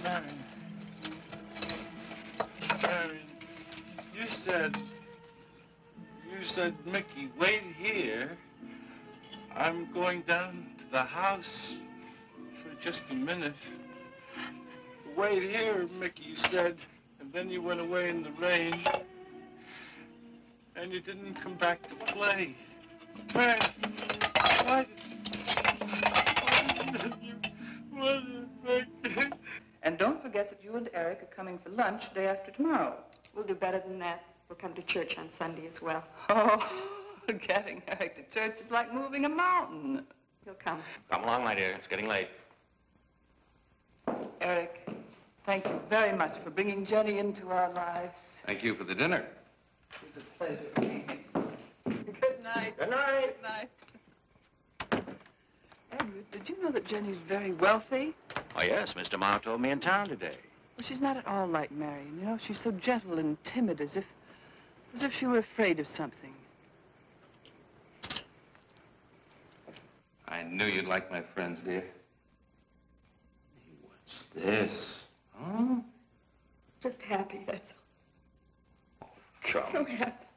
Marion, you said, Mickey, wait here. I'm going down to the house for just a minute. Wait here, Mickey, you said, and then you went away in the rain, and you didn't come back to play. Marion, why did you... And don't forget that you and Eric are coming for lunch day after tomorrow. We'll do better than that. We'll come to church on Sunday as well. Oh, getting Eric to church is like moving a mountain. He'll come. Come along, my dear. It's getting late. Eric, thank you very much for bringing Jenny into our lives. Thank you for the dinner. It was a pleasure. Good night. Good night. Good night. Edward, did you know that Jenny's very wealthy? Oh, yes. Mr. Ma told me in town today. Well, she's not at all like Marion. You know, she's so gentle and timid, as if she were afraid of something. I knew you'd like my friends, dear. What's this? Huh? Just happy, that's all. Come. So happy.